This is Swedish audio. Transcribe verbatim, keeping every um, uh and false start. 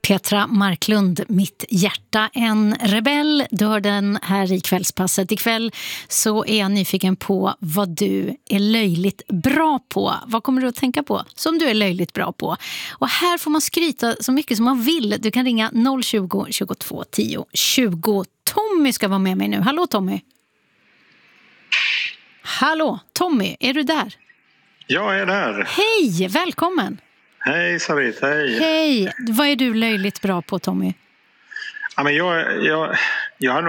Petra Marklund, Mitt hjärta, en rebell. Du hör den här i kvällspasset. Ikväll så är jag nyfiken på vad du är löjligt bra på. Vad kommer du att tänka på som du är löjligt bra på? Och här får man skryta så mycket som man vill. Du kan ringa noll tjugo, tjugotvå, tio, tjugo. Tommy ska vara med mig nu. Hallå Tommy. Hallå Tommy, är du där? Jag är där. Hej, välkommen. Hej Sarit, hej. Hej, vad är du löjligt bra på Tommy? Ja, men jag, jag, jag har